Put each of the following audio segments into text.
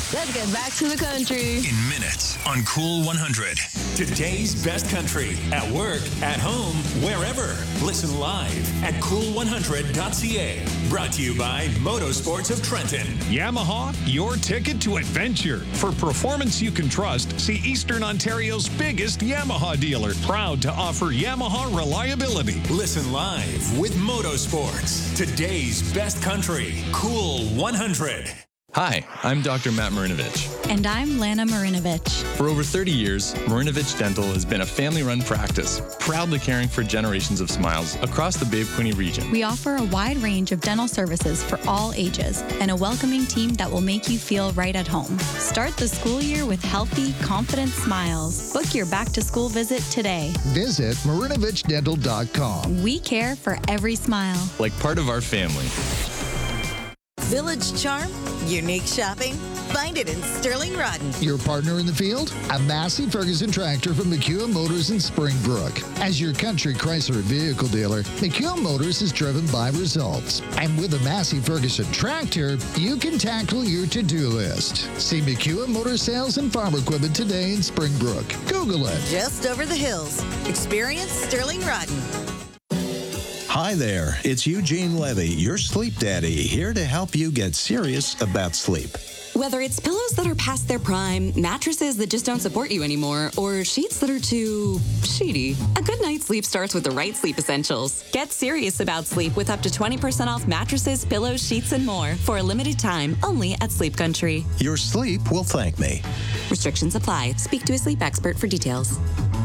Let's get back to the country. In minutes on Cool 100. Today's best country. At work, at home, wherever. Listen live at cool100.ca. Brought to you by Motorsports of Trenton. Yamaha, your ticket to adventure. For performance you can trust, see Eastern Ontario's biggest Yamaha dealer. Proud to offer Yamaha reliability. Listen live with Motorsports. Today's best country. Cool 100. Hi, I'm Dr. Matt Marinovich. And I'm Lana Marinovich. For over 30 years, Marinovich Dental has been a family-run practice, proudly caring for generations of smiles across the Bay of Quinte region. We offer a wide range of dental services for all ages and a welcoming team that will make you feel right at home. Start the school year with healthy, confident smiles. Book your back-to-school visit today. Visit MarinovichDental.com. We care for every smile. Like part of our family. Village charm, unique shopping. Find it in Sterling Rodden. Your partner in the field? A Massey Ferguson tractor from McEwen Motors in Springbrook. As your Country Chrysler vehicle dealer, McEwen Motors is driven by results. And with a Massey Ferguson tractor, you can tackle your to-do list. See McEwen Motor Sales and Farm Equipment today in Springbrook. Google it. Just over the hills. Experience Sterling Rodden. Hi there, it's Eugene Levy, your sleep daddy, here to help you get serious about sleep. Whether it's pillows that are past their prime, mattresses that just don't support you anymore, or sheets that are too sheety, a good night's sleep starts with the right sleep essentials. Get serious about sleep with up to 20% off mattresses, pillows, sheets, and more for a limited time only at Sleep Country. Your sleep will thank me. Restrictions apply. Speak to a sleep expert for details.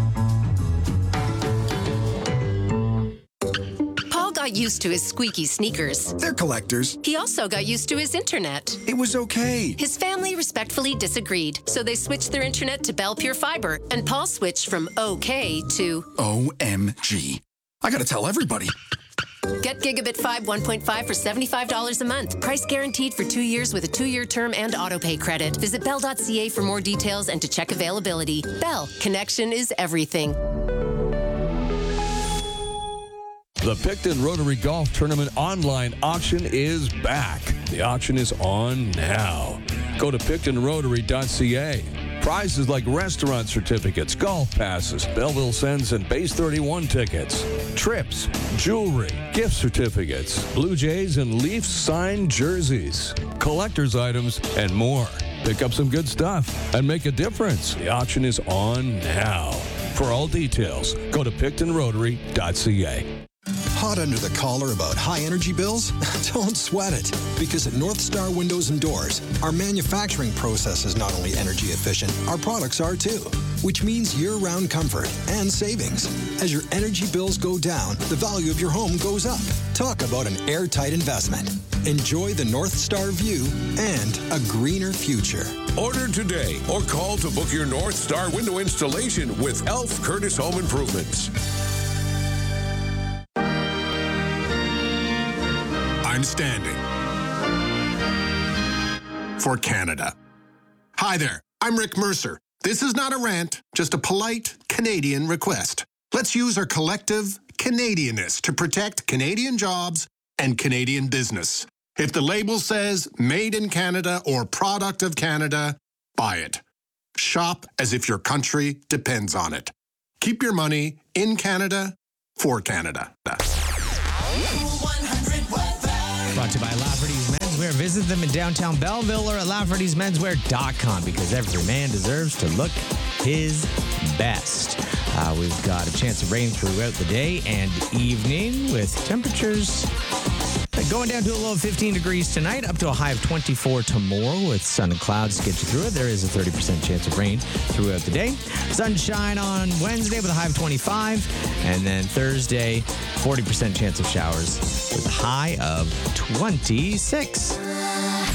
Got used to his squeaky sneakers. They're collectors. He also got used to his internet. It was okay. His family respectfully disagreed, so they switched their internet to Bell Pure Fiber, and Paul switched from OK to OMG. I gotta tell everybody. Get Gigabit 5 1.5 for $75 a month. Price guaranteed for 2 years with a 2-year term and autopay credit. Visit bell.ca for more details and to check availability. Bell, connection is everything. The Picton Rotary Golf Tournament online auction is back. The auction is on now. Go to pictonrotary.ca. Prizes like restaurant certificates, golf passes, Belleville Sens and Base 31 tickets, trips, jewelry, gift certificates, Blue Jays and Leafs signed jerseys, collector's items, and more. Pick up some good stuff and make a difference. The auction is on now. For all details, go to pictonrotary.ca. Hot under the collar about high energy bills? Don't sweat it, because at North Star Windows and Doors, our manufacturing process is not only energy efficient, our products are too, which means year-round comfort and savings. As your energy bills go down, the value of your home goes up. Talk about an airtight investment. Enjoy the North Star view and a greener future. Order today or call to book your North Star window installation with Elf Curtis Home Improvements. I'm standing for Canada. Hi there, I'm Rick Mercer. This is not a rant, just a polite Canadian request. Let's use our collective Canadianness to protect Canadian jobs and Canadian business. If the label says Made in Canada or Product of Canada, buy it. Shop as if your country depends on it. Keep your money in Canada for Canada. Brought to you by Lafferty's Menswear. Visit them in downtown Belleville or at Lafferty'sMenswear.com because every man deserves to look his best. We've got a chance of rain throughout the day and evening with temperatures going down to a low of 15 degrees tonight, up to a high of 24 tomorrow with sun and clouds to get you through it. There is a 30% chance of rain throughout the day. Sunshine on Wednesday with a high of 25. And then Thursday, 40% chance of showers with a high of 26.